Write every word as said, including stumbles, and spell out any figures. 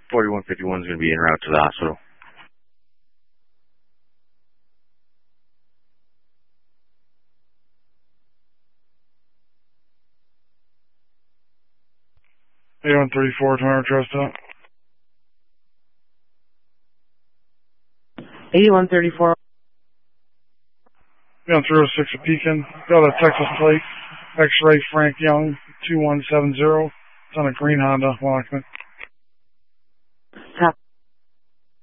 forty-one fifty-one is going to be en route to the hospital. eighty-one thirty-four, twenty trust up. eighty-one thirty-four. Down three oh six at Pekin. Got a Texas plate. X-ray Frank Young, two one seven zero. It's on a green Honda, Lockman.